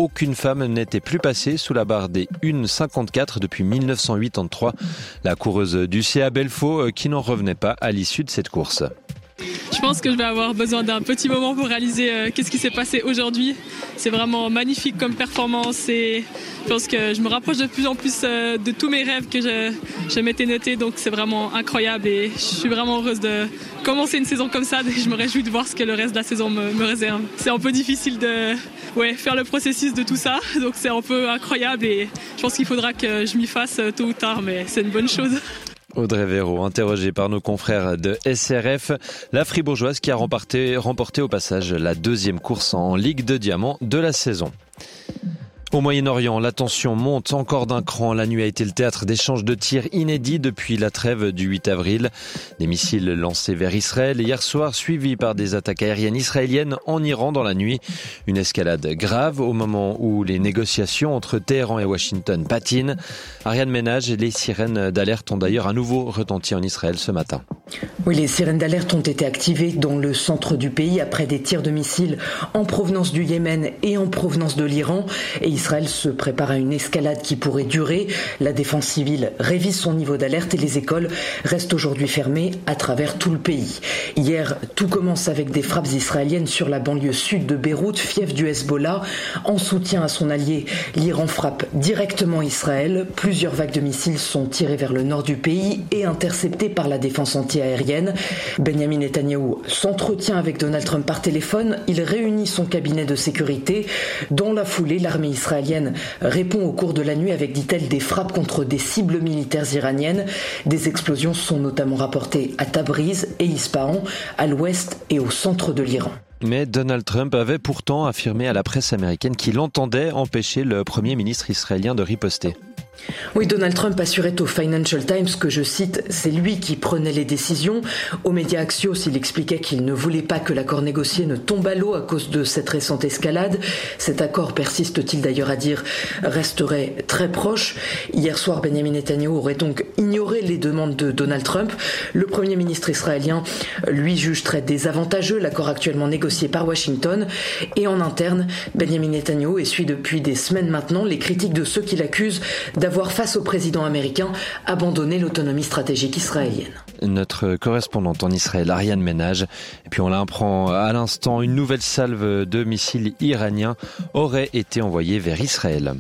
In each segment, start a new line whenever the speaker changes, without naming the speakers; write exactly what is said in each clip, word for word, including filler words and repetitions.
aucune femme n'était plus passée sous la barre des une heure cinquante-quatre depuis dix-neuf cent quatre-vingt-treize. La coureuse du C A Belfaux qui n'en revenait pas à l'issue de cette course.
Je pense que je vais avoir besoin d'un petit moment pour réaliser euh, qu'est-ce qui s'est passé aujourd'hui. C'est vraiment magnifique comme performance et je pense que je me rapproche de plus en plus euh, de tous mes rêves que je, je m'étais noté. Donc c'est vraiment incroyable et je suis vraiment heureuse de commencer une saison comme ça et je me réjouis de voir ce que le reste de la saison me, me réserve. C'est un peu difficile de ouais, faire le processus de tout ça, donc c'est un peu incroyable et je pense qu'il faudra que je m'y fasse euh, tôt ou tard, mais c'est une bonne chose.
Audrey Véraud, interrogée par nos confrères de S R F, la Fribourgeoise qui a remporté, remporté au passage la deuxième course en Ligue de Diamant de la saison. Au Moyen-Orient, la tension monte encore d'un cran. La nuit a été le théâtre d'échanges de tirs inédits depuis la trêve du huit avril. Des missiles lancés vers Israël hier soir, suivis par des attaques aériennes israéliennes en Iran dans la nuit. Une escalade grave au moment où les négociations entre Téhéran et Washington patinent. Ariane Ménage, les sirènes d'alerte ont d'ailleurs à nouveau retenti en Israël ce matin.
Oui, les sirènes d'alerte ont été activées dans le centre du pays après des tirs de missiles en provenance du Yémen et en provenance de l'Iran. Et Israël se prépare à une escalade qui pourrait durer. La défense civile révise son niveau d'alerte et les écoles restent aujourd'hui fermées à travers tout le pays. Hier, tout commence avec des frappes israéliennes sur la banlieue sud de Beyrouth, fief du Hezbollah. En soutien à son allié, l'Iran frappe directement Israël. Plusieurs vagues de missiles sont tirées vers le nord du pays et interceptées par la défense anti-aérienne. Benjamin Netanyahou s'entretient avec Donald Trump par téléphone. Il réunit son cabinet de sécurité. Dans la foulée, l'armée israélienne répond au cours de la nuit avec, dit-elle, des frappes contre des cibles militaires iraniennes. Des explosions sont notamment rapportées à Tabriz et Ispahan, à l'ouest et au centre de l'Iran.
Mais Donald Trump avait pourtant affirmé à la presse américaine qu'il entendait empêcher le Premier ministre israélien de riposter.
Oui, Donald Trump assurait au Financial Times que, je cite, c'est lui qui prenait les décisions. Aux médias Axios, il expliquait qu'il ne voulait pas que l'accord négocié ne tombe à l'eau à cause de cette récente escalade. Cet accord, persiste-t-il d'ailleurs à dire, resterait très proche. Hier soir, Benjamin Netanyahou aurait donc ignoré les demandes de Donald Trump. Le Premier ministre israélien, lui, juge très désavantageux l'accord actuellement négocié par Washington. Et en interne, Benjamin Netanyahou essuie depuis des semaines maintenant les critiques de ceux qui l'accusent d'avoir, face au président américain, abandonné l'autonomie stratégique israélienne.
Notre correspondante en Israël, Ariane Ménage. Et puis on l'apprend à l'instant, une nouvelle salve de missiles iraniens aurait été envoyée vers Israël.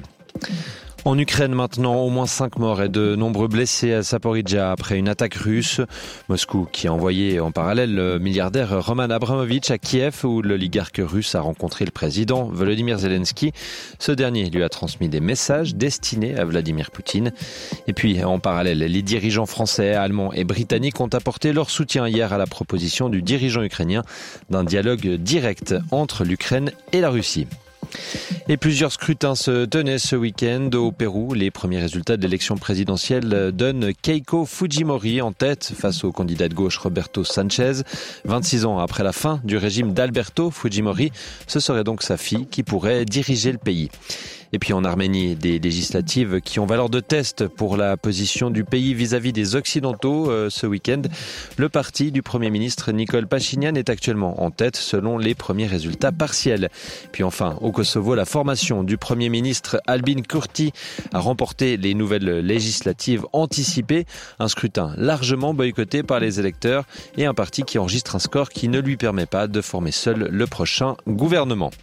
En Ukraine maintenant, au moins cinq morts et de nombreux blessés à Zaporijjia après une attaque russe. Moscou qui a envoyé en parallèle le milliardaire Roman Abramovitch à Kiev où l'oligarque russe a rencontré le président Volodymyr Zelensky. Ce dernier lui a transmis des messages destinés à Vladimir Poutine. Et puis en parallèle, les dirigeants français, allemands et britanniques ont apporté leur soutien hier à la proposition du dirigeant ukrainien d'un dialogue direct entre l'Ukraine et la Russie. Et plusieurs scrutins se tenaient ce week-end au Pérou. Les premiers résultats de l'élection présidentielle donnent Keiko Fujimori en tête face au candidat de gauche Roberto Sanchez. vingt-six ans après la fin du régime d'Alberto Fujimori, ce serait donc sa fille qui pourrait diriger le pays. Et puis en Arménie, des législatives qui ont valeur de test pour la position du pays vis-à-vis des Occidentaux euh, ce week-end. Le parti du Premier ministre Nikol Pachinian est actuellement en tête selon les premiers résultats partiels. Puis enfin, au Kosovo, la formation du Premier ministre Albin Kurti a remporté les nouvelles législatives anticipées. Un scrutin largement boycotté par les électeurs et un parti qui enregistre un score qui ne lui permet pas de former seul le prochain gouvernement.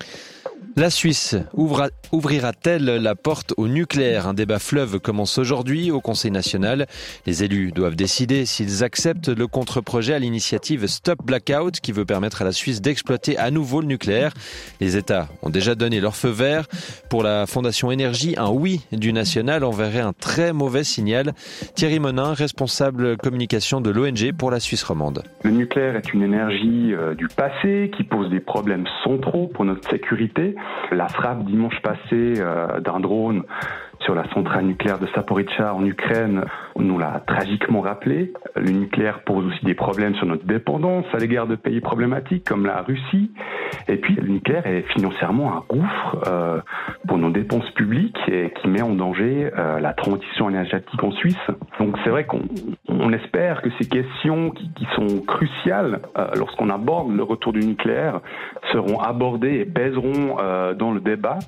La Suisse ouvra, ouvrira-t-elle la porte au nucléaire ? Un débat fleuve commence aujourd'hui au Conseil national. Les élus doivent décider s'ils acceptent le contre-projet à l'initiative Stop Blackout qui veut permettre à la Suisse d'exploiter à nouveau le nucléaire. Les États ont déjà donné leur feu vert. Pour la Fondation Énergie, un oui du national enverrait un très mauvais signal. Thierry Monin, responsable communication de l'O N G pour la Suisse romande.
Le nucléaire est une énergie euh, du passé qui pose des problèmes centraux pour notre sécurité. La frappe dimanche passé euh, d'un drone sur la centrale nucléaire de Zaporijjia en Ukraine nous l'a tragiquement rappelé. Le nucléaire pose aussi des problèmes sur notre dépendance à l'égard de pays problématiques comme la Russie. Et puis le nucléaire est financièrement un gouffre euh, pour nos dépenses publiques et qui met en danger euh, la transition énergétique en Suisse. Donc c'est vrai qu'on on espère que ces questions qui, qui sont cruciales euh, lorsqu'on aborde le retour du nucléaire seront abordées et pèseront euh, dans le débat.